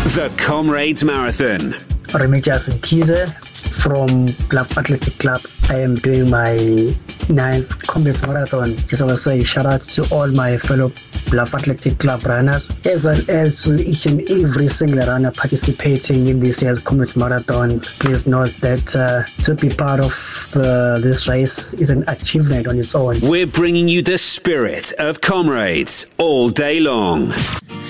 The Comrades Marathon. Remigius Mkhize from Bluff Athletic Club. I am doing my 9th Comrades Marathon. Just want to say shout out to all my fellow Bluff Athletic Club runners, as well as to each and every single runner participating in this year's Comrades Marathon. Please note that to be part of this race is an achievement on its own. We're bringing you the spirit of comrades all day long.